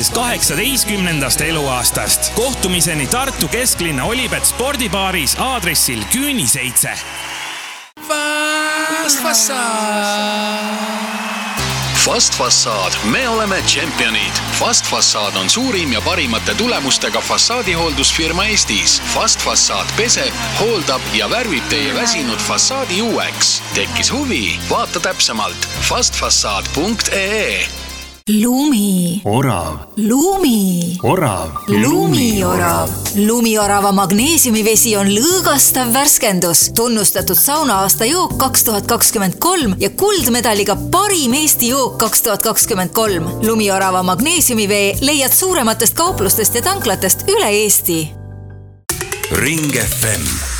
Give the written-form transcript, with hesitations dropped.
alates 18. eluaastast. Kohtumiseni Tartu kesklinna Olibet spordibaaris aadressil Küüni 7. Fast Fassaad, me oleme tšempionid. Fast Fassaad on suurim ja parimate tulemustega fassaadihooldusfirma Eestis. Fast Fassaad peseb, hooldab ja värvib teie väsinud fassaadi uueks. Tekkis huvi? Vaata täpsemalt fastfassaad.ee. Lumi. Orav. Lumi. Orav. Lumiorav. Lumiorava magneesiumivesi on lõõgastav värskendus, tunnustatud sauna-aasta jook 2023 ja kuldmedaliga parim Eesti jook 2023. Lumiorava magneesiumivee leiad suurematest kauplustest ja tanklatest üle Eesti. Ring FM